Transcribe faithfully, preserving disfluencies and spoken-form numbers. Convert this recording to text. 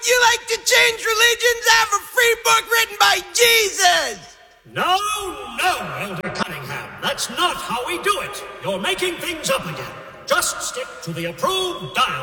you like to change religions? I have a free book written by Jesus! No, no, Elder Cunningham. That's not how we do it. You're making things up again. Just stick to the approved dialogue.